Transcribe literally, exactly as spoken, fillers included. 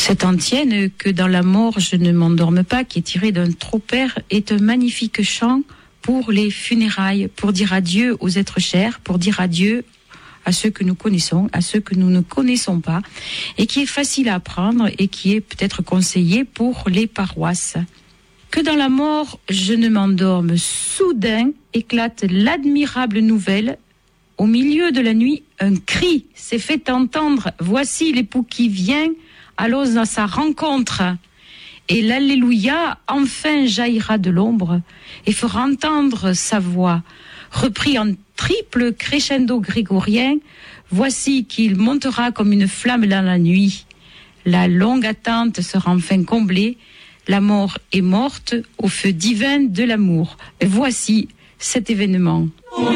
Cette antienne, que dans la mort je ne m'endorme pas, qui est tirée d'un tropaire, est un magnifique chant pour les funérailles, pour dire adieu aux êtres chers, pour dire adieu à ceux que nous connaissons, à ceux que nous ne connaissons pas, et qui est facile à apprendre et qui est peut-être conseillé pour les paroisses. Que dans la mort je ne m'endorme, soudain éclate l'admirable nouvelle. Au milieu de la nuit, un cri s'est fait entendre. Voici l'époux qui vient, allons à sa rencontre. Et l'Alléluia enfin jaillira de l'ombre et fera entendre sa voix. Repris en triple crescendo grégorien, voici qu'il montera comme une flamme dans la nuit. La longue attente sera enfin comblée. La mort est morte au feu divin de l'amour. Et voici cet événement.